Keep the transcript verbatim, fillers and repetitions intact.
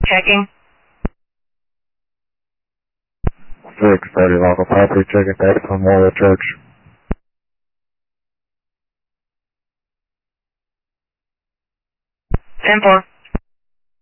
Checking. six thirty local property, checking back from Memorial Church. ten four.